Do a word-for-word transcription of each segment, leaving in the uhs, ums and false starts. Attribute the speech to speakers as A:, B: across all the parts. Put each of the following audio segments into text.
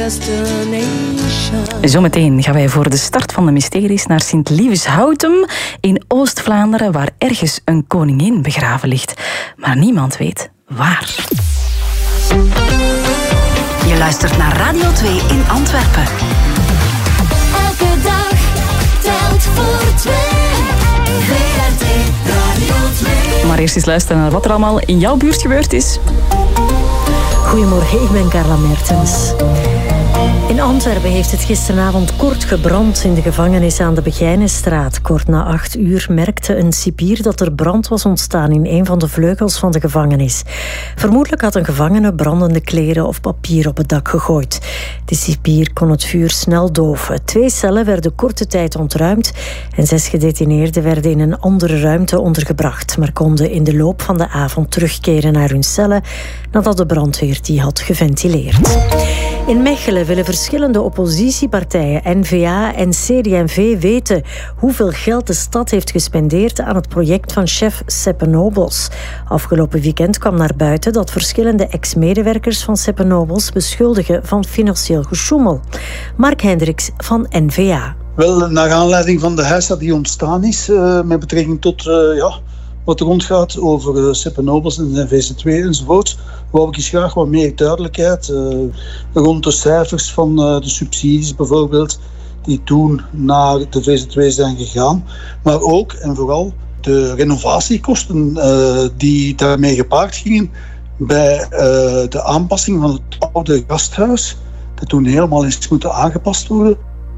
A: Zometeen gaan wij voor de start van de mysteries naar Sint-Lieveshoutum in Oost-Vlaanderen, waar ergens een koningin begraven ligt. Maar niemand weet waar.
B: Je luistert naar Radio twee in Antwerpen.
C: Elke dag telt voor twee. V R T Radio twee.
A: Maar eerst eens luisteren naar wat er allemaal in jouw buurt gebeurd is.
D: Goedemorgen, ik ben Carla Mertens. In Antwerpen heeft het gisteravond kort gebrand in de gevangenis aan de Begijnenstraat. Kort na acht uur merkte een cipier dat er brand was ontstaan in een van de vleugels van de gevangenis. Vermoedelijk had een gevangene brandende kleren of papier op het dak gegooid. De cipier kon het vuur snel doven. Twee cellen werden korte tijd ontruimd en zes gedetineerden werden in een andere ruimte ondergebracht, maar konden in de loop van de avond terugkeren naar hun cellen nadat de brandweer die had geventileerd. In Mechelen willen verschillende oppositiepartijen, N V A en C D en V, weten hoeveel geld de stad heeft gespendeerd aan het project van chef Seppe Nobels. Afgelopen weekend kwam naar buiten dat verschillende ex-medewerkers van Seppe Nobels beschuldigen van financieel gesjoemel. Mark Hendricks van N V A.
E: Wel, naar aanleiding van de heisa die ontstaan is uh, met betrekking tot uh, ja, wat er rondgaat over uh, Seppe Nobels en zijn V Z twee enzovoort, wou ik eens graag wat meer duidelijkheid uh, rond de cijfers van uh, de subsidies bijvoorbeeld, die toen naar de V Z twee zijn gegaan. Maar ook en vooral de renovatiekosten uh, die daarmee gepaard gingen bij uh, de aanpassing van het oude gasthuis, dat toen helemaal is moeten aangepast worden.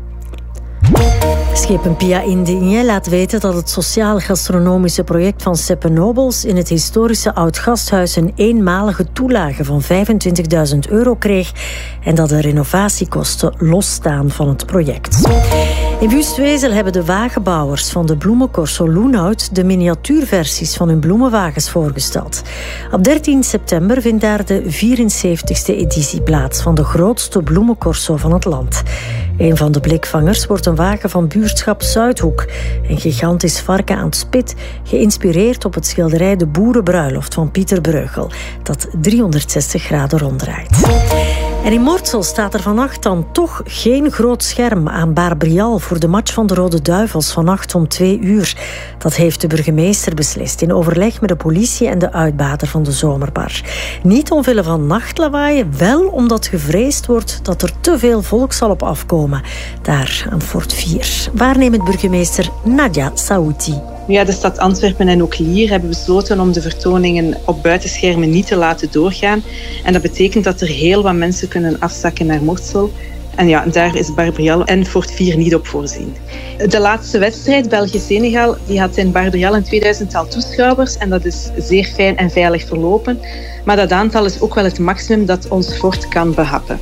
D: Schepen Pia Indigne laat weten dat het sociaal-gastronomische project van Seppe Nobels in het historische oud-gasthuis een eenmalige toelage van vijfentwintigduizend euro kreeg en dat de renovatiekosten losstaan van het project. In Wustwezel hebben de wagenbouwers van de bloemencorso Loenhout de miniatuurversies van hun bloemenwagens voorgesteld. Op dertien september vindt daar de vierenzeventigste editie plaats van de grootste bloemencorso van het land. Een van de blikvangers wordt een wagen van buurtschap Zuidhoek. Een gigantisch varken aan het spit, geïnspireerd op het schilderij De Boerenbruiloft van Pieter Bruegel, dat driehonderdzestig graden ronddraait. En in Mortsel staat er vannacht dan toch geen groot scherm aan Barbrial voor de match van de Rode Duivels vannacht om twee uur. Dat heeft de burgemeester beslist in overleg met de politie en de uitbater van de zomerbar. Niet omwille van nachtlawaai, wel omdat gevreesd wordt dat er te veel volk zal op afkomen. Daar aan Fort vier. Waarnemend burgemeester Nadia Saouti.
F: Ja, de stad Antwerpen en ook Lier hebben besloten om de vertoningen op buitenschermen niet te laten doorgaan. En dat betekent dat er heel wat mensen kunnen afzakken naar Mortsel. En ja, daar is Barbrial en Fort vier niet op voorzien. De laatste wedstrijd, België-Senegal, die had in Barbrial een tweeduizendtal toeschouwers. En dat is zeer fijn en veilig verlopen. Maar dat aantal is ook wel het maximum dat ons fort kan behappen.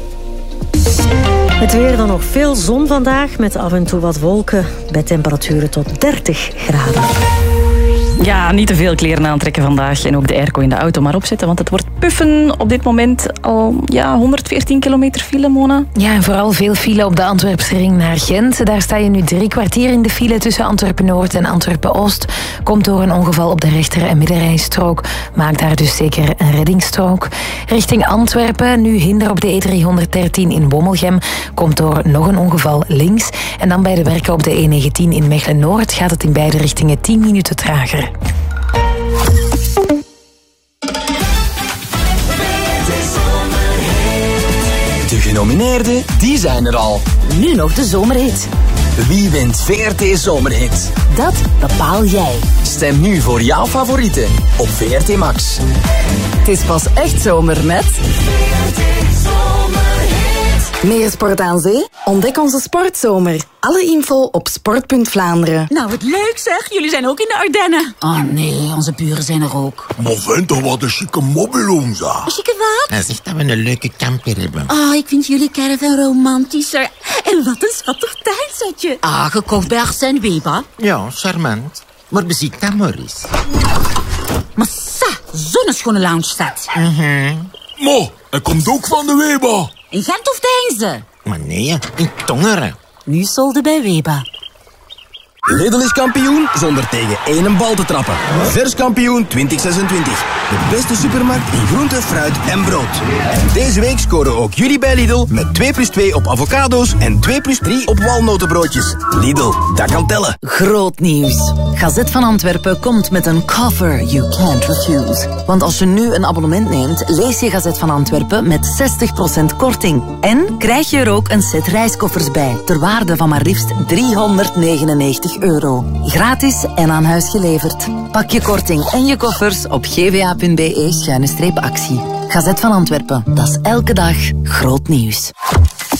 D: Het weer dan nog veel zon vandaag, met af en toe wat wolken, bij temperaturen tot dertig graden.
A: Ja, niet te veel kleren aantrekken vandaag en ook de airco in de auto maar opzetten, want het wordt puffen op dit moment. Al ja, honderdveertien kilometer file, Mona.
G: Ja, en vooral veel file op de Antwerpse ring naar Gent. Daar sta je nu drie kwartier in de file tussen Antwerpen-Noord en Antwerpen-Oost. Komt door een ongeval op de rechter- en middenrijstrook. Maak daar dus zeker een reddingsstrook. Richting Antwerpen, nu hinder op de E driehonderddertien in Wommelgem. Komt door nog een ongeval links. En dan bij de werken op de E negentien in Mechelen-Noord gaat het in beide richtingen tien minuten trager.
H: De genomineerden, die zijn er al.
B: Nu nog de zomerhit.
H: Wie wint V R T Zomerhit?
B: Dat bepaal jij.
H: Stem nu voor jouw favorieten op V R T Max.
B: Het is pas echt zomer met Meer Sport aan Zee? Ontdek onze sportzomer. Alle info op sport punt Vlaanderen.
I: Nou, wat leuk zeg. Jullie zijn ook in de Ardennen.
B: Oh nee, onze buren zijn er ook.
J: Maar vind toch wat een chique mobiloom, zeg.
I: Een chique wat?
J: Hij zegt dat we een leuke camper hebben.
I: Oh, ik vind jullie caravan romantischer. En wat een schattig tuinzetje. Ah, gekocht bij Arsène Weber.
J: Ja, charmant. Maar beziek dat maar eens.
I: Massa, zo'n schone lounge staat.
J: Mhm.
K: Mo, hij komt ook van de Weber.
I: In Gent of Deinze?
J: Maar nee, in Tongeren.
I: Nu solde bij Weber.
H: Lidl is kampioen zonder tegen één bal te trappen. Vers kampioen twintig zesentwintig. De beste supermarkt in groente, fruit en brood. En deze week scoren ook jullie bij Lidl met twee plus twee op avocado's en twee plus drie op walnotenbroodjes. Lidl, dat kan tellen.
L: Groot nieuws. Gazet van Antwerpen komt met een cover you can't refuse. Want als je nu een abonnement neemt, lees je Gazet van Antwerpen met zestig procent korting. En krijg je er ook een set reiskoffers bij, ter waarde van maar liefst driehonderdnegenennegentig euro. Gratis en aan huis geleverd. Pak je korting en je koffers op gva.be schuine streep actie. Gazet van Antwerpen, dat is elke dag groot nieuws.